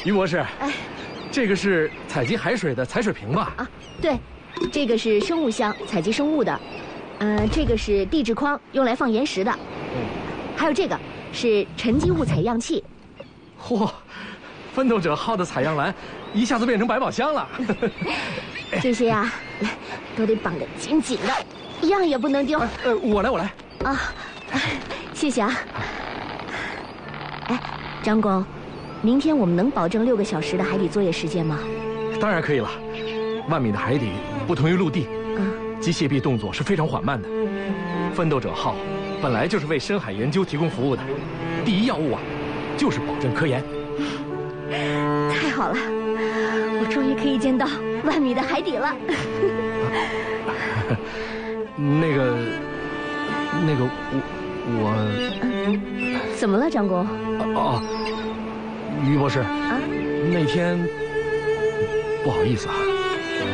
于博士， 哎， 这个是采集海水的采水瓶吧？ 啊，对，这个是生物箱，采集生物的。这个是地质筐，用来放岩石的。还有这个是沉积物采样器。 嚯，奋斗者号的采样篮一下子变成百宝箱了。 这些啊，都得绑得紧紧的，一样也不能丢。 我来。 啊，谢谢啊。哎，张工，明天我们能保证6个小时的海底作业时间吗？ 当然可以了。万米的海底不同于陆地，机械臂动作是非常缓慢的。奋斗者号本来就是为深海研究提供服务的，第一要务啊，就是保证科研。 太好了，我终于可以见到万米的海底了。 那个，我怎么了，张工？ 于博士啊， 那天不好意思啊。